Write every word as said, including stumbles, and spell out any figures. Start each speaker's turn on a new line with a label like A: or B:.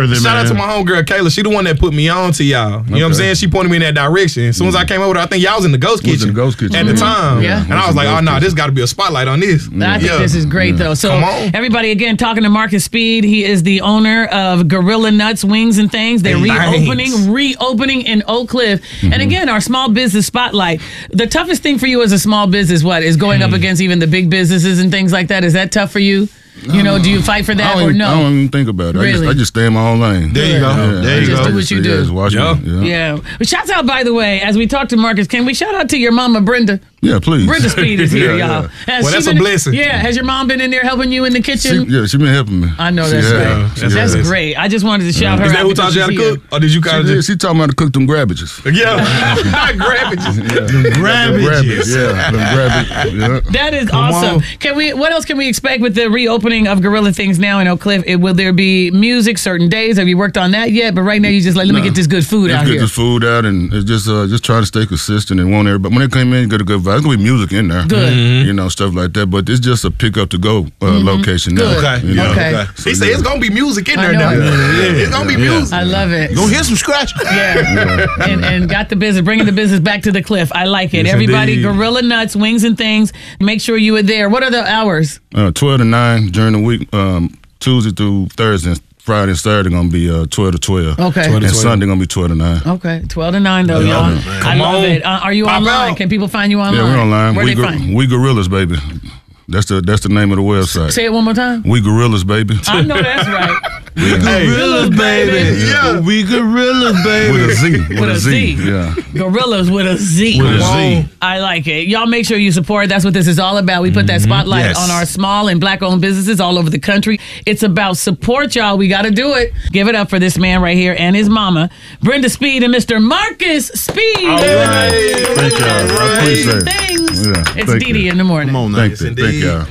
A: worthy,
B: Shout
A: man.
B: out to my homegirl Kayla. She the one that put me on to y'all. You okay. know what I'm saying? She pointed me in that direction. As soon as I came over there, I think y'all was in the Ghost
C: was
B: Kitchen.
C: in the Ghost Kitchen
B: at the time.
D: Yeah.
B: And I was like, oh no, this got to be a spotlight on this.
D: I think this is great though. So everybody again talking to Marcus Speed. He is the owner of Gorilla Nuts Wings and Things. They're reopening, reopening in Oak Cliff. Mm-hmm. And again, our small business spotlight. The toughest thing for you as a small business, what is going mm. up against even the big businesses and things like that? Is that tough for you? You know, do you fight for that or
C: even,
D: no?
C: I don't even think about it.
D: Really?
C: I, just, I just stay in my own lane.
B: There you go.
C: Yeah,
B: there you
D: just
B: go.
D: do what you do.
C: Yeah, just watch
B: yeah.
C: Me.
D: yeah. yeah. Shouts out, by the way, as we talk to Marcus, can we shout out to your mama, Brenda?
C: Yeah, please.
D: Brenda Speed is here,
C: yeah,
D: y'all.
C: Yeah.
B: Well, that's a blessing.
D: Yeah. Has your mom been in there helping you in the kitchen?
C: She, yeah, she been helping me.
D: I know
C: she
D: that's
C: has.
D: right.
C: She
D: that's
C: has.
D: great. I just wanted to shout
C: yeah.
D: her
B: out. Is that
D: out
B: who taught you how to cook? Or did you kind of
C: just... She taught me how to cook them grabbages.
B: Yeah. Not grabbages.
A: Yeah. Grabbages.
C: Yeah. Them grabbages. Yeah.
D: That is
B: Come
D: awesome.
B: on.
D: Can we? What else can we expect with the reopening of Gorilla Things now in Oak Cliff? It, will there be music certain days? Have you worked on that yet? But right now you just like, let
C: nah.
D: me get this good food
C: Let's
D: out
C: get
D: here.
C: this food out and it's just uh, just try to stay consistent and want everybody. When they come in, get a good vibe. There's gonna be music in there.
D: Good.
C: Mm-hmm. You know, stuff like that. But it's just a pick up to go uh, mm-hmm. location now.
B: Okay.
C: You know?
D: Okay.
B: okay. So he said it's gonna be music in
D: I
B: there
D: know.
B: now.
D: Yeah.
B: Yeah. It's gonna be
C: Yeah.
B: music.
D: I love it.
A: You gonna hear some scratch?
D: Yeah.
C: Yeah.
D: and, and got the business, bringing the business back to the cliff. I like it.
B: Yes,
D: Everybody,
B: indeed.
D: Gorilla Nuts, Wings and Things. Make sure you are there. What are the hours?
C: Uh, twelve to nine during the week. Um, Tuesday through Thursday. Friday and Saturday gonna be uh, twelve to twelve.
D: Okay.
C: And Sunday gonna be twelve to nine.
D: Okay, twelve to nine though,
B: Yeah,
D: y'all.
B: man.
D: I
B: Come
D: love
B: on.
D: it. Uh, are you
B: Pop
D: online?
B: out.
D: Can people find you online?
C: Yeah, we're online.
D: Where
C: we
D: they find?
C: We Gorillas, baby. That's the that's the name of the website.
D: Say it one more time.
C: We Gorillas, baby.
D: I know that's right.
A: We gorillas, baby.
B: Yeah.
A: We gorillas, baby.
C: With a Z. With,
D: With a Z.
C: Yeah.
D: Gorillas with a Z.
A: With a
D: Come
A: Z.
D: on. I like it. Y'all make sure you support. That's what this is all about. We put that spotlight
A: Yes.
D: on our small and black-owned businesses all over the country. It's about support, y'all. We got to do it. Give it up for this man right here and his mama, Brenda Speed and Mister Marcus Speed.
B: All right.
C: Thank y'all. I appreciate it.
D: Things.
C: Yeah,
D: It's
C: thank
D: Didi
C: you.
D: in the morning.
A: Come on now.
C: Thank
B: Yes,
C: you.
B: indeed.
C: Thank y'all.